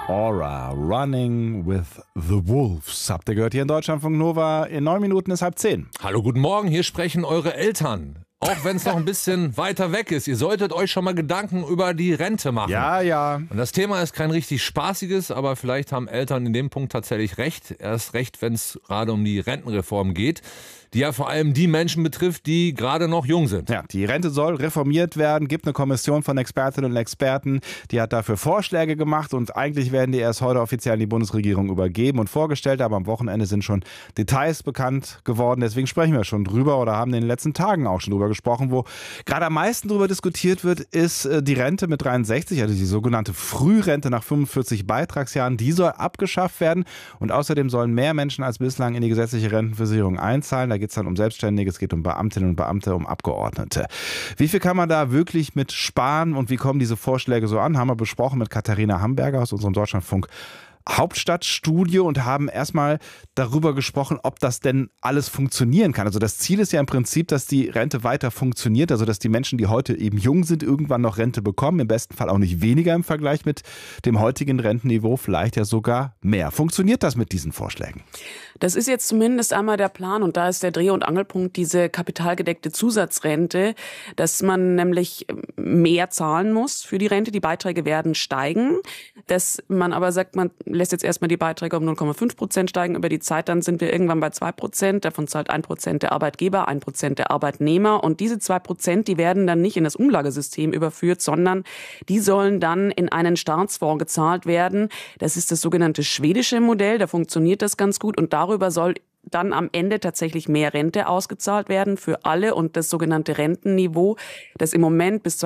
Aura, Running with the Wolves. Habt ihr gehört hier in Deutschlandfunk Nova? In 9 Minuten ist 9:30. Hallo, guten Morgen, hier sprechen eure Eltern. Auch wenn es noch ein bisschen weiter weg ist. Ihr solltet euch schon mal Gedanken über die Rente machen. Ja. Und das Thema ist kein richtig spaßiges, aber vielleicht haben Eltern in dem Punkt tatsächlich recht. Erst recht, wenn es gerade um die Rentenreform geht, die ja vor allem die Menschen betrifft, die gerade noch jung sind. Ja, die Rente soll reformiert werden, gibt eine Kommission von Expertinnen und Experten, die hat dafür Vorschläge gemacht und eigentlich werden die erst heute offiziell an die Bundesregierung übergeben und vorgestellt, aber am Wochenende sind schon Details bekannt geworden, deswegen sprechen wir schon drüber oder haben in den letzten Tagen auch schon drüber gesprochen. Wo gerade am meisten drüber diskutiert wird, ist die Rente mit 63, also die sogenannte Frührente nach 45 Beitragsjahren, die soll abgeschafft werden und außerdem sollen mehr Menschen als bislang in die gesetzliche Rentenversicherung einzahlen. Da geht es dann um Selbstständige, es geht um Beamtinnen und Beamte, um Abgeordnete. Wie viel kann man da wirklich mit sparen und wie kommen diese Vorschläge so an? Haben wir besprochen mit Katharina Hamburger aus unserem Deutschlandfunk Hauptstadtstudio und haben erstmal darüber gesprochen, ob das denn alles funktionieren kann. Also das Ziel ist ja im Prinzip, dass die Rente weiter funktioniert, also dass die Menschen, die heute eben jung sind, irgendwann noch Rente bekommen, im besten Fall auch nicht weniger im Vergleich mit dem heutigen Rentenniveau, vielleicht ja sogar mehr. Funktioniert das mit diesen Vorschlägen? Das ist jetzt zumindest einmal der Plan und da ist der Dreh- und Angelpunkt diese kapitalgedeckte Zusatzrente, dass man nämlich mehr zahlen muss für die Rente, die Beiträge werden steigen, dass man aber sagt, man lässt jetzt erstmal die Beiträge um 0,5% steigen über die Zeit, dann sind wir irgendwann bei 2%, davon zahlt 1% der Arbeitgeber, 1% der Arbeitnehmer und diese 2%, die werden dann nicht in das Umlagesystem überführt, sondern die sollen dann in einen Staatsfonds gezahlt werden. Das ist das sogenannte schwedische Modell, da funktioniert das ganz gut und darüber soll dann am Ende tatsächlich mehr Rente ausgezahlt werden für alle und das sogenannte Rentenniveau, das im Moment bis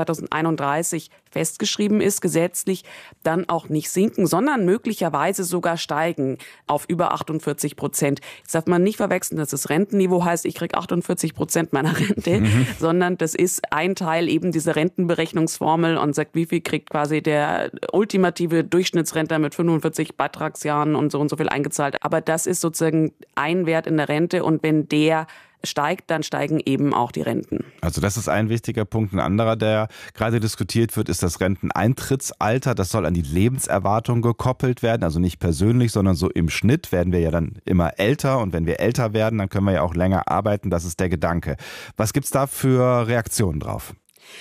2031 festgeschrieben ist, gesetzlich, dann auch nicht sinken, sondern möglicherweise sogar steigen auf über 48%. Jetzt darf man nicht verwechseln, dass das Rentenniveau heißt, ich kriege 48% meiner Rente, sondern das ist ein Teil eben dieser Rentenberechnungsformel und sagt, wie viel kriegt quasi der ultimative Durchschnittsrentner mit 45 Beitragsjahren und so viel eingezahlt. Aber das ist sozusagen ein Wert in der Rente und wenn der steigt, dann steigen eben auch die Renten. Also das ist ein wichtiger Punkt. Ein anderer, der gerade diskutiert wird, ist das Renteneintrittsalter. Das soll an die Lebenserwartung gekoppelt werden. Also nicht persönlich, sondern so im Schnitt werden wir ja dann immer älter. Und wenn wir älter werden, dann können wir ja auch länger arbeiten. Das ist der Gedanke. Was gibt's da für Reaktionen drauf?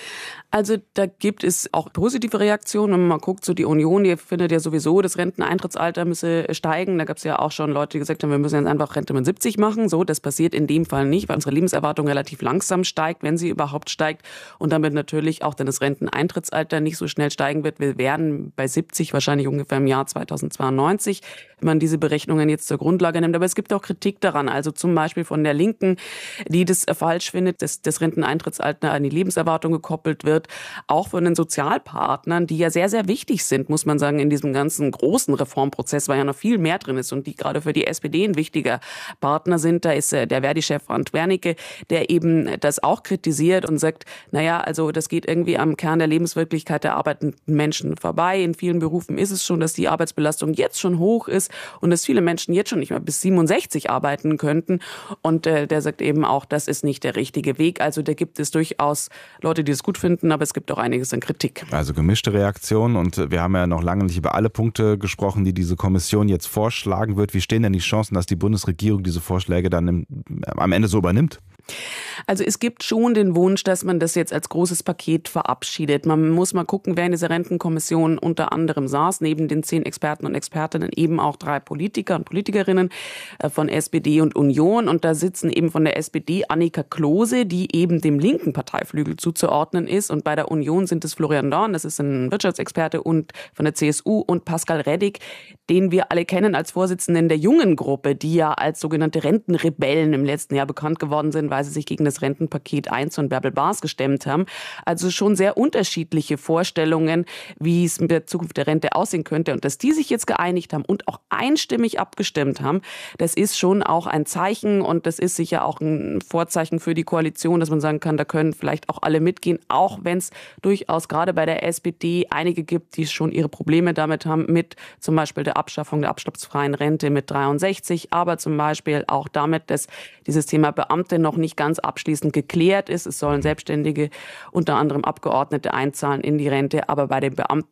Also da gibt es auch positive Reaktionen. Wenn man mal guckt, so die Union, die findet ja sowieso, das Renteneintrittsalter müsse steigen. Da gab es ja auch schon Leute, die gesagt haben, wir müssen jetzt einfach Rente mit 70 machen. So, das passiert in dem Fall nicht, weil unsere Lebenserwartung relativ langsam steigt, wenn sie überhaupt steigt. Und damit natürlich auch dann das Renteneintrittsalter nicht so schnell steigen wird. Wir werden bei 70 wahrscheinlich ungefähr im Jahr 2092, wenn man diese Berechnungen jetzt zur Grundlage nimmt. Aber es gibt auch Kritik daran, also zum Beispiel von der Linken, die das falsch findet, dass das Renteneintrittsalter an die Lebenserwartung gekoppelt wird. Auch von den Sozialpartnern, die ja sehr, sehr wichtig sind, muss man sagen, in diesem ganzen großen Reformprozess, weil ja noch viel mehr drin ist und die gerade für die SPD ein wichtiger Partner sind. Da ist der Verdi-Chef Frank Wernicke, der eben das auch kritisiert und sagt, naja, also das geht irgendwie am Kern der Lebenswirklichkeit der arbeitenden Menschen vorbei. In vielen Berufen ist es schon, dass die Arbeitsbelastung jetzt schon hoch ist und dass viele Menschen jetzt schon nicht mehr bis 67 arbeiten könnten. Und der sagt eben auch, das ist nicht der richtige Weg. Also da gibt es durchaus Leute, die es gut finden, aber es gibt auch einiges an Kritik. Also gemischte Reaktionen und wir haben ja noch lange nicht über alle Punkte gesprochen, die diese Kommission jetzt vorschlagen wird. Wie stehen denn die Chancen, dass die Bundesregierung diese Vorschläge dann am Ende so übernimmt? Also es gibt schon den Wunsch, dass man das jetzt als großes Paket verabschiedet. Man muss mal gucken, wer in dieser Rentenkommission unter anderem saß, neben den 10 Experten und Expertinnen eben auch 3 Politiker und Politikerinnen von SPD und Union. Und da sitzen eben von der SPD Annika Klose, die eben dem linken Parteiflügel zuzuordnen ist. Und bei der Union sind es Florian Dorn, das ist ein Wirtschaftsexperte, und von der CSU und Pascal Reddig, den wir alle kennen als Vorsitzenden der jungen Gruppe, die ja als sogenannte Rentenrebellen im letzten Jahr bekannt geworden sind, weil sie sich gegen das Rentenpaket 1 von Bärbel Baas gestemmt haben. Also schon sehr unterschiedliche Vorstellungen, wie es mit der Zukunft der Rente aussehen könnte. Und dass die sich jetzt geeinigt haben und auch einstimmig abgestimmt haben, das ist schon auch ein Zeichen und das ist sicher auch ein Vorzeichen für die Koalition, dass man sagen kann, da können vielleicht auch alle mitgehen, auch wenn es durchaus gerade bei der SPD einige gibt, die schon ihre Probleme damit haben, mit zum Beispiel der Abschaffung der abschlagsfreien Rente mit 63, aber zum Beispiel auch damit, dass dieses Thema Beamte noch nicht ganz abschließend geklärt ist. Es sollen Selbstständige, unter anderem Abgeordnete, einzahlen in die Rente, aber bei den Beamten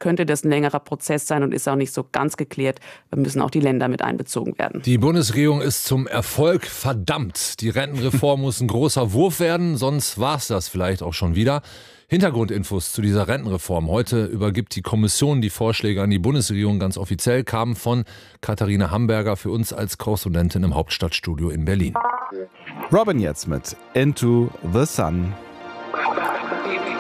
könnte das ein längerer Prozess sein und ist auch nicht so ganz geklärt. Da müssen auch die Länder mit einbezogen werden. Die Bundesregierung ist zum Erfolg verdammt. Die Rentenreform muss ein großer Wurf werden, sonst war es das vielleicht auch schon wieder. Hintergrundinfos zu dieser Rentenreform. Heute übergibt die Kommission die Vorschläge an die Bundesregierung ganz offiziell, kamen von Katharina Hamburger für uns als Korrespondentin im Hauptstadtstudio in Berlin. Robin jetzt mit Into the Sun.